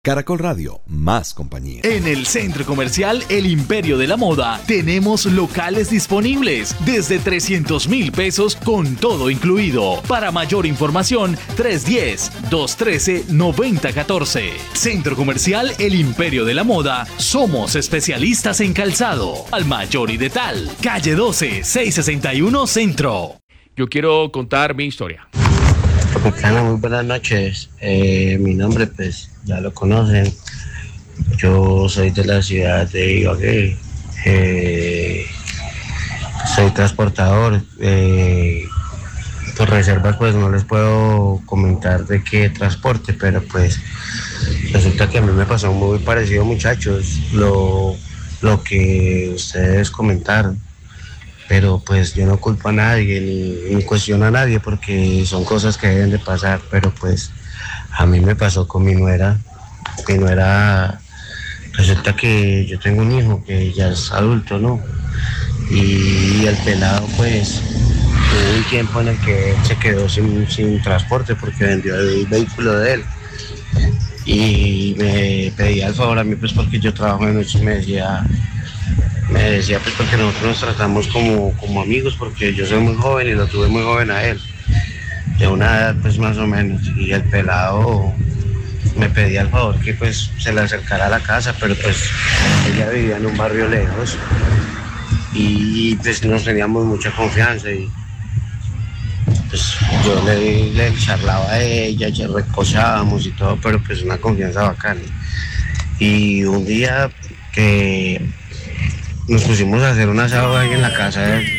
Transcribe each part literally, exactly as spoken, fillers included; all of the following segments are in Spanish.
Caracol Radio, más compañía. En el Centro Comercial El Imperio de la Moda tenemos locales disponibles desde trescientos mil pesos con todo incluido. Para mayor información, tres uno cero, dos uno tres, nueve cero uno cuatro. Centro Comercial El Imperio de la Moda. Somos especialistas en calzado. Al mayor y de tal. Calle doce, seiscientos sesenta y uno Centro. Yo quiero contar mi historia. Tropicana, muy buenas noches. Eh, mi nombre, pues, ya lo conocen. Yo soy de la ciudad de Ibagué. Eh, soy transportador. Eh, por reservas, pues, no les puedo comentar de qué transporte, pero, pues, resulta que a mí me pasó muy parecido, muchachos, lo, lo que ustedes comentaron. Pero pues yo no culpo a nadie ni, ni cuestiono a nadie porque son cosas que deben de pasar, pero pues a mí me pasó con mi nuera. Mi nuera, resulta que yo tengo un hijo que ya es adulto, ¿no? Y el pelado pues hubo un tiempo en el que él se quedó sin, sin transporte porque vendió el vehículo de él. Y me pedía el favor a mí pues porque yo trabajo de noche y me decía... Me decía pues porque nosotros nos tratamos como, como amigos porque yo soy muy joven y lo tuve muy joven a él, de una edad pues más o menos, y el pelado me pedía el favor que pues se le acercara a la casa, pero pues ella vivía en un barrio lejos y pues nos teníamos mucha confianza y pues yo le, le charlaba a ella, ya recosábamos y todo, pero pues una confianza bacana. Y un día que nos pusimos a hacer un asado ahí en la casa de él.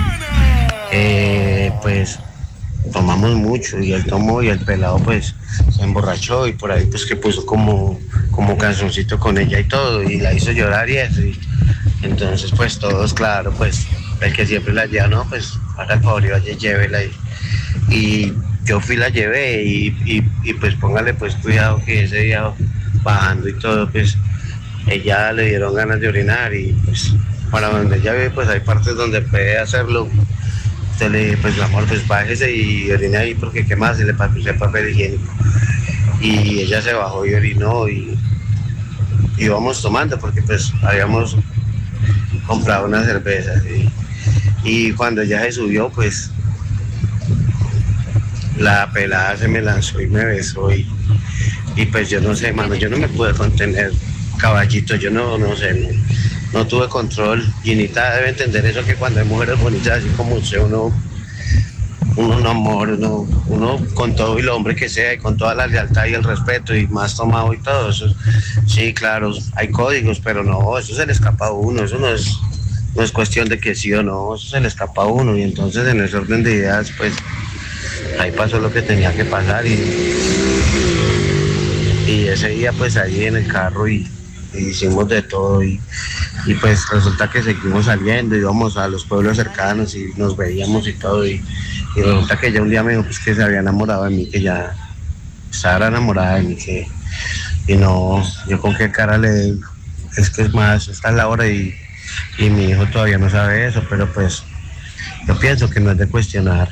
Eh, pues tomamos mucho y él tomó y el pelado pues se emborrachó y por ahí pues que puso como, como canzoncito con ella y todo y la hizo llorar y eso. Y entonces pues todos, claro, pues el que siempre la lleva, no, pues haga el favor y vaya y llévela. Y, y yo fui, la llevé y, y, y pues póngale pues cuidado que ese día bajando y todo pues ella le dieron ganas de orinar y pues para donde ella vive pues hay partes donde puede hacerlo. Entonces le dije pues mi amor pues bájese y orine ahí porque qué más, se le pasó el papel higiénico. Y ella se bajó y orinó y íbamos tomando porque pues habíamos comprado unas cervezas y, y cuando ella se subió pues la pelada se me lanzó y me besó y, y pues yo no sé, mano, yo no me pude contener. Caballito, yo no, no sé, no, no tuve control. Ginita debe entender eso, que cuando hay mujeres bonitas así como usted, uno, uno no amor, uno, uno con todo y lo hombre que sea y con toda la lealtad y el respeto y más tomado y todo eso. Sí, claro, hay códigos, pero no, eso se le escapa a uno, eso no es, no es cuestión de que sí o no, eso se le escapa a uno y entonces en ese orden de ideas, pues ahí pasó lo que tenía que pasar y, y ese día pues ahí en el carro y y hicimos de todo y, y pues resulta que seguimos saliendo, íbamos a los pueblos cercanos y nos veíamos y todo y, y resulta que ella un día me dijo pues que se había enamorado de mí, que ya estaba enamorada de mí, que y no, yo con qué cara le digo, es que es más, esta es la hora y, y mi hijo todavía no sabe eso, pero pues yo pienso que no es de cuestionar.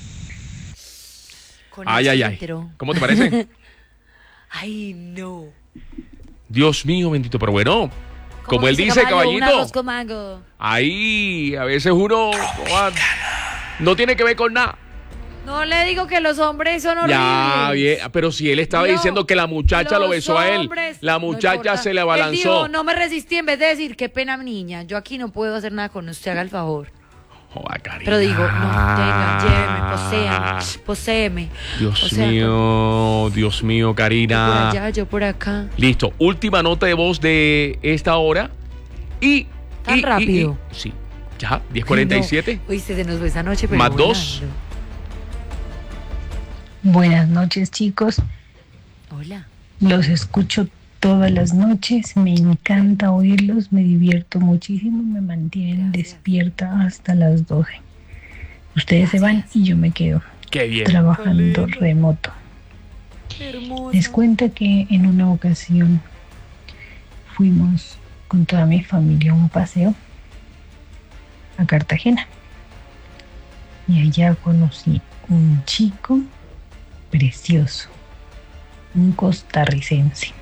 Con ay, ay, ay, ¿cómo te parece? Ay, no. Dios mío, bendito, pero bueno, como él dice, caballito, ahí a veces uno no tiene que ver con nada. No le digo que los hombres son horribles. Ya, bien, pero si él estaba no, diciendo que la muchacha lo besó a él, la muchacha no se le abalanzó. Él dijo, no me resistí, en vez de decir, qué pena, niña, yo aquí no puedo hacer nada con usted, haga el favor. Joder, Karina. Pero digo, no, tenga, lléveme, poséame, poséame. Dios o sea, mío, con... Dios mío, Karina. Yo por allá, yo por acá. Listo, última nota de voz de esta hora. Y... ¿Tan y, rápido? Y, y, sí, ya, diez cuarenta y siete. No. Uy, se nos fue esa noche, pero más volando. dos. Buenas noches, chicos. Hola. Los escucho todas las noches, me encanta oírlos, me divierto muchísimo, me mantienen Gracias. despierta hasta las doce. Ustedes Gracias. se van y yo me quedo Qué bien. trabajando remoto. Qué hermoso. Les cuento que en una ocasión fuimos con toda mi familia a un paseo a Cartagena y allá conocí un chico precioso, un costarricense.